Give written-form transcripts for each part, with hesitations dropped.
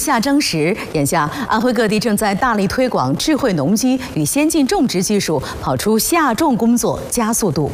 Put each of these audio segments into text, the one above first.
夏征时，眼下安徽各地正在大力推广智慧农机与先进种植技术，跑出夏种工作加速度。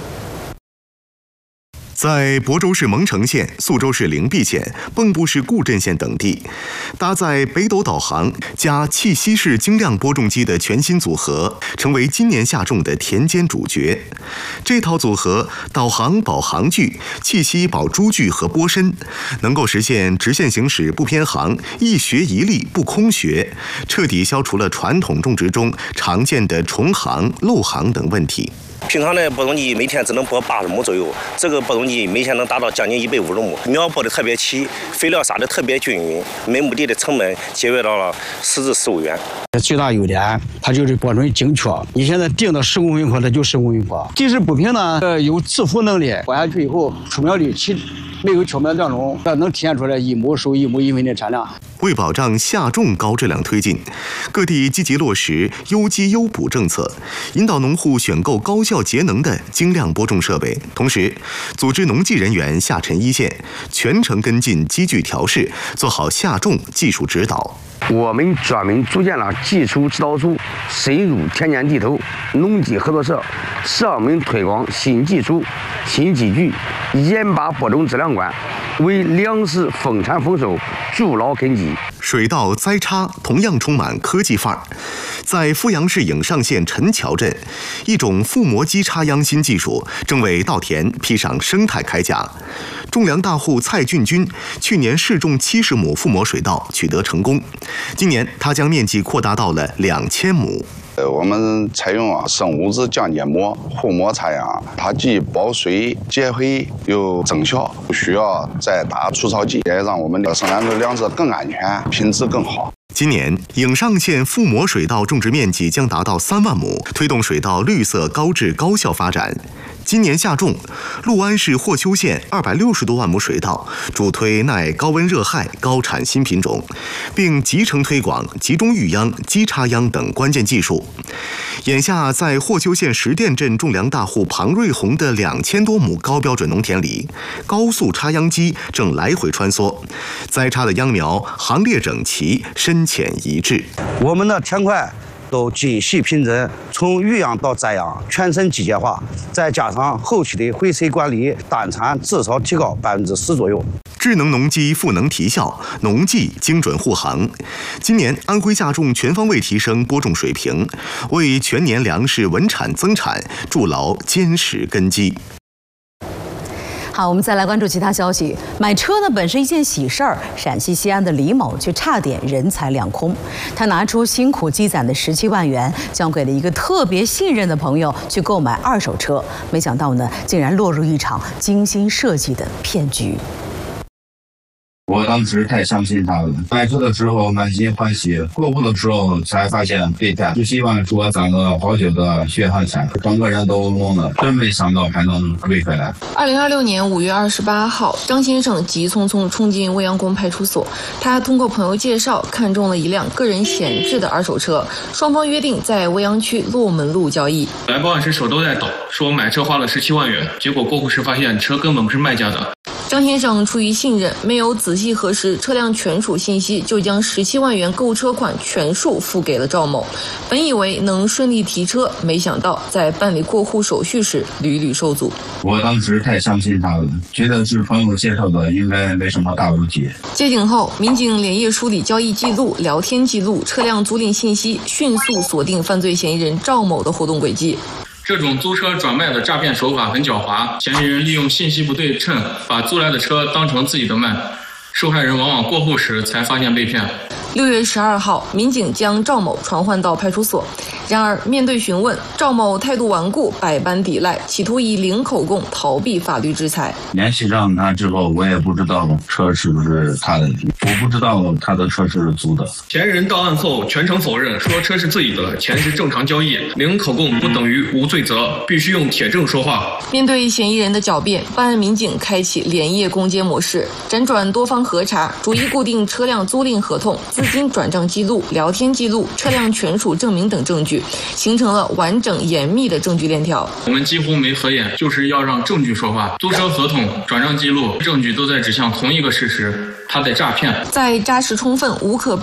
在亳州市蒙城县、宿州市灵璧县、蚌埠市固镇县等地，搭载北斗导航加气息式精亮播种机的全新组合，成为今年夏种的田间主角。这套组合导航保航距、气息保株距和播深，能够实现直线行驶不偏航、一学一力不空学，彻底消除了传统种植中常见的重航、漏航等问题。 平常的播种机每天只能播80亩左右，这个播种机每天能达到将近150亩，苗播的特别齐，肥料撒的特别均匀，每亩地的成本节约到了10至15元。 最大优点，它就是播种精确。你现在定到10公分坡，它就10公分坡。地势不平呢，有自负能力，播下去以后出苗率没有缺苗当中，能体现出来1亩收1亩1分的产量。 为保障夏种高质量推进，各地积极落实优机优补政策，引导农户选购高效节能的精亮播种设备，同时组织农技人员下沉一线，全程跟进机具调试，做好夏种技术指导。 我们专门组建了技术指导组，深入田间地头、农机合作社，上门推广新技术、新机具，严把播种质量关，为粮食丰产丰收筑牢根基。 水稻栽插同样充满科技范儿，在阜阳市颍上县陈桥镇，一种覆膜机插秧新技术正为稻田披上生态铠甲。种粮大户蔡俊军去年试种70亩覆膜水稻取得成功，今年他将面积扩大到了2000亩。 我们采用生物质降解膜覆膜插秧，它既保水结肥又增效，不需要再打除草剂，也让我们的生产出粮食更安全，品质更好。 今年颍上县覆膜水稻种植面积将达到3万亩，推动水稻绿色高质高效发展。今年夏种，六安市霍邱县260多万亩水稻，主推耐高温热害、高产新品种，并集成推广集中育秧、机插秧等关键技术。眼下，在霍邱县石店镇种粮大户庞瑞红的2000多亩高标准农田里，高速插秧机正来回穿梭，栽插的秧苗行列整齐、深浅一致。 我们的田块都精细品质，从育秧到摘秧全程机械化，再加上后期的回收管理，单产至少提高10%左右。 智能农机赋能提效，农技精准护航。今年安徽夏种全方位提升播种水平，为全年粮食稳产增产筑牢坚实根基。 好，我们再来关注其他消息。买车呢本是一件喜事儿，陕西西安的李某却差点人财两空。他拿出辛苦积攒的17万元，交给了一个特别信任的朋友去购买二手车，没想到呢，竟然落入一场精心设计的骗局。 我当时太相信他了，买车的时候满心欢喜，过户的时候才发现被骗，17万是我攒了好久的血汗钱，整个人都懵了，真没想到还能追回来。 2026年5月28号，张先生急匆匆冲进未央宫派出所，他通过朋友介绍看中了一辆个人闲置的二手车，双方约定在未央区洛门路交易。 来报案时手都在抖，说买车花了17万元，结果过户时发现车根本不是卖家的。 张先生出于信任，没有仔细核实车辆权属信息，就将17万元购车款全数付给了赵某。本以为能顺利提车，没想到在办理过户手续时屡屡受阻。 我当时太相信他了，觉得是朋友介绍的，应该没什么大问题。 接警后，民警连夜梳理交易记录、聊天记录、车辆租赁信息，迅速锁定犯罪嫌疑人赵某的活动轨迹。 这种租车转卖的诈骗手法很狡猾，嫌疑人利用信息不对称，把租来的车当成自己的卖，受害人往往过户时才发现被骗。 6月12号，民警将赵某传唤到派出所。然而，面对询问，赵某态度顽固，百般抵赖，企图以零口供逃避法律制裁。 联系上他之后，我也不知道车是不是他的，我不知道他的车是租的。 嫌疑人到案后全程否认，说车是自己的，钱是正常交易，零口供不等于无罪责，必须用铁证说话。 面对嫌疑人的狡辩，办案民警开启连夜攻坚模式，辗转多方核查，逐一固定车辆租赁合同、资金转账记录、聊天记录、车辆权属证明等证据，形成了完整严密的证据链条。 我们几乎没合眼，就是要让证据说话。租车合同、转账记录、证据都在指向同一个事实，他在诈骗。 在扎实充分、无可